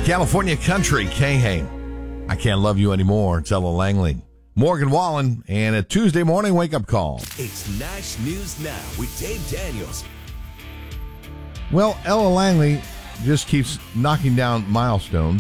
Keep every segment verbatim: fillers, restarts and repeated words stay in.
California Country, K-Hay. I Can't Love You Anymore. It's Ella Langley. Morgan Wallen, and a Tuesday morning wake-up call. It's Nash News Now with Dave Daniels. Well, Ella Langley just keeps knocking down milestones.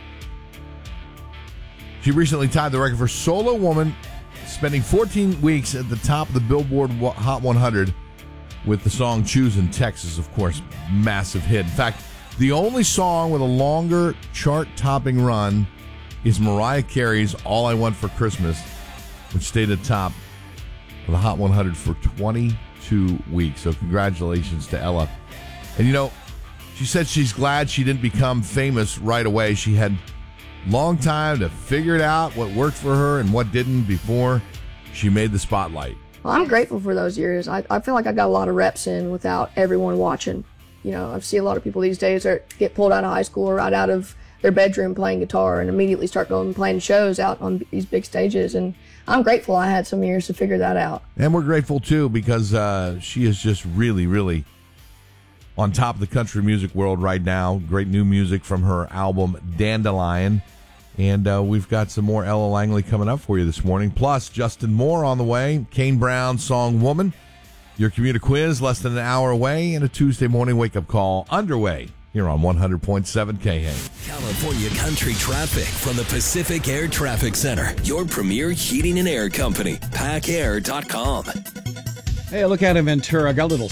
She recently tied the record for solo woman, spending fourteen weeks at the top of the Billboard Hot one hundred with the song Choosing Texas, of course, massive hit. In fact, the only song with a longer chart-topping run is Mariah Carey's All I Want for Christmas, which stayed at top of the Hot one hundred for twenty-two weeks. So congratulations to Ella. And, you know, she said she's glad she didn't become famous right away. She had long time to figure it out, what worked for her and what didn't before she made the spotlight. Well, I'm grateful for those years. I, I feel like I got a lot of reps in without everyone watching. You know, I see a lot of people these days that get pulled out of high school or right out of their bedroom playing guitar and immediately start going and playing shows out on these big stages. And I'm grateful I had some years to figure that out. And we're grateful, too, because uh, she is just really, really on top of the country music world right now. Great new music from her album Dandelion. And uh, we've got some more Ella Langley coming up for you this morning. Plus, Justin Moore on the way. Kane Brown's song Woman. Your commuter quiz less than an hour away, and a Tuesday morning wake-up call underway here on one hundred point seven K H. California Country traffic from the Pacific Air Traffic Center. Your premier heating and air company. pack air dot com. Hey, look out in Ventura. I got a little